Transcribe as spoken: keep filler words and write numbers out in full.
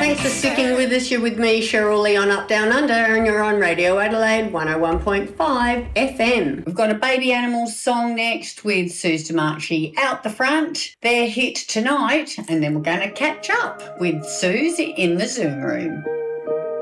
Thanks for sticking with us. You're with me, Cheryl Lee, on Up Down Under, and you're on Radio Adelaide one oh one point five F M. We've got a Baby Animals song next with Suze DeMarchi out the front. Their hit tonight, and then we're going to catch up with Suze in the Zoom room.